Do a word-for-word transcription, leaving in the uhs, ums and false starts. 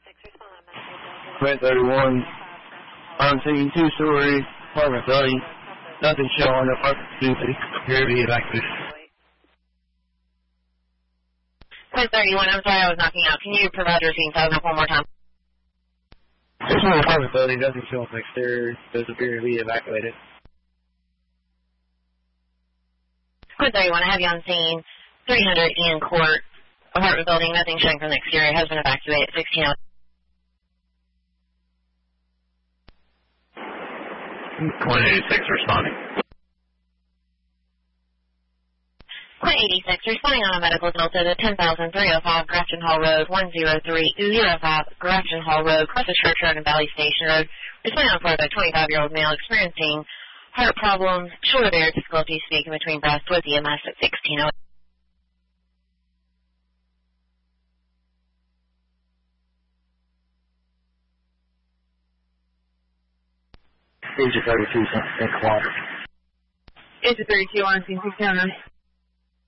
Red thirty-one, on scene, two-story apartment building. Nothing showing. Apartment two, appear to be evacuated. Red thirty-one, I'm sorry I was knocking out. Can you provide your scene size one more time? There's no apartment building. Nothing showing from exterior. Does appear to be evacuated. Red thirty-one, I have you on scene. three hundred Ian Court, apartment building. Nothing showing from the exterior. Has been evacuated. sixteen oh. one eighty-six responding. one eighty-six responding on a medical Delta to ten thousand three oh five Grafton Hall Road, one oh three oh five Grafton Hall Road, across the Church Road and Valley Station Road. Responding on for a twenty-five-year-old male experiencing heart problems, short of air, difficulty speaking between breaths with E M S at sixteen oh. Agent thirty-two, Saint Water. Agent thirty-two on scene, six oh nine.